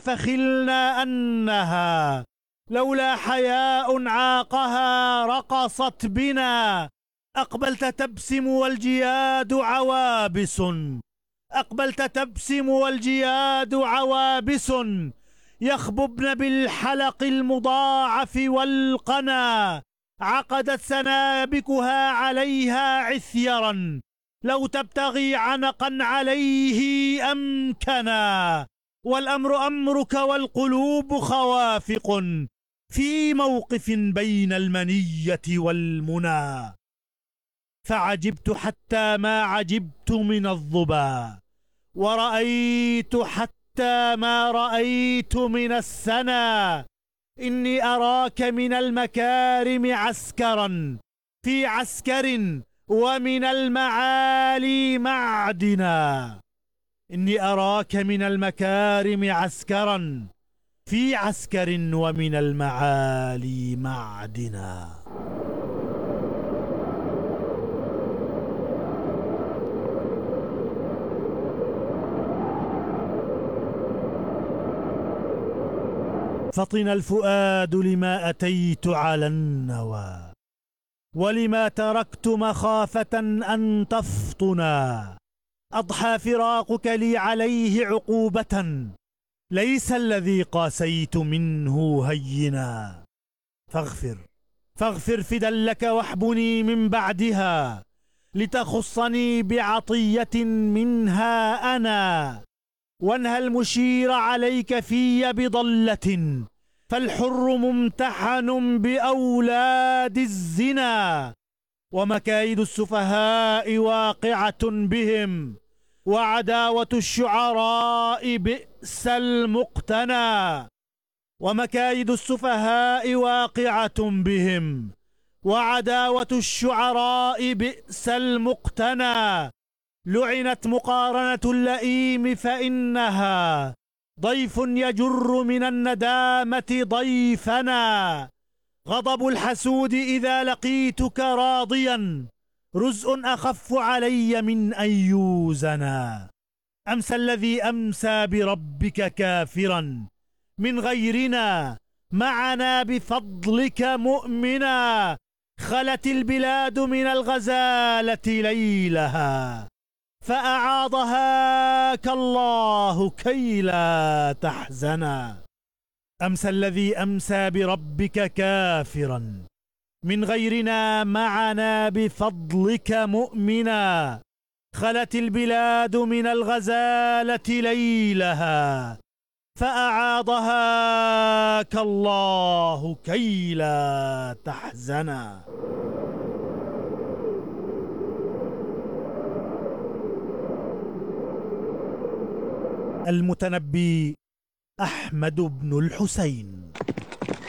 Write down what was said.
فخلنا أنها لولا حياء عاقها رقصت بنا. أقبلت تبسم والجياد عوابس، أقبلت تبسم والجياد عوابس، يخببن بالحلق المضاعف والقنا. عقدت سنابكها عليها عثيرا، لو تبتغي عنقا عليه أمكنا. والأمر أمرك والقلوب خوافق في موقف بين المنية والمنى. فعجبت حتى ما عجبت من الظبا، ورأيت حتى ما رأيت من السنا. إني أراك من المكارم عسكرا في عسكر، ومن المعالي معدنا. إني أراك من المكارم عسكرا في عسكر، ومن المعالي معدنا. فطن الفؤاد لما أتيت على النوى، ولما تركت مخافة أن تفطنا. أضحى فراقك لي عليه عقوبة، ليس الذي قاسيت منه هينا. فاغفر فدا لك واحبني من بعدها، لتخصني بعطية منها أنا. وانهى المشير عليك في بضلة، فالحر ممتحن بأولاد الزنا. ومكايد السفهاء واقعة بهم، وعداوة الشعراء بئس المقتنى. ومكايد السفهاء واقعة بهم، وعداوة الشعراء بئس المقتنى. لعنت مقارنة اللئيم فإنها ضيف يجر من الندامة ضيفنا. غضب الحسود إذا لقيتك راضيا، رزء أخف علي من أن يوزنا. أمسى الذي أمسى بربك كافرا من غيرنا، معنا بفضلك مؤمنا. خلت البلاد من الغزالة ليلها، فأعاضهاك الله كي لا تحزنا. أمسى الذي أمسى بربك كافرا من غيرنا، معنا بفضلك مؤمنا. خلت البلاد من الغزالة ليلها، فأعاضهاك الله كي لا تحزنا. المتنبي أحمد بن الحسين.